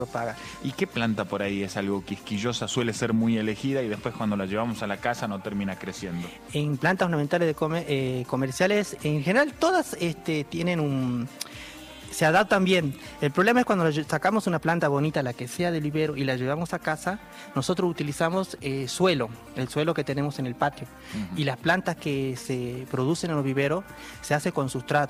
paga. ¿Y qué planta por ahí es algo quisquillosa, suele ser muy elegida y después cuando la llevamos a la casa no termina creciendo? En plantas ornamentales comerciales, en general todas se adaptan bien. El problema es cuando sacamos una planta bonita, la que sea del vivero, y la llevamos a casa, nosotros utilizamos el suelo que tenemos en el patio. Y las plantas que se producen en los viveros se hace con sustrato.